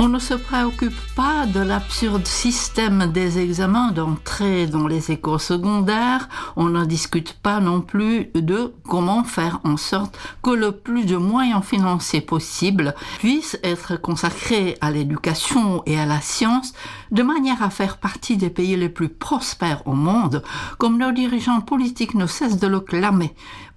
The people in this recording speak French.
On ne se préoccupe pas de l'absurde système des examens d'entrée dans les écoles secondaires. On ne discute pas non plus de comment faire en sorte que le plus de moyens financiers possible puissent être consacrés à l'éducation et à la science de manière à faire partie des pays les plus prospères au monde, comme nos dirigeants politiques ne cessent de le clamer.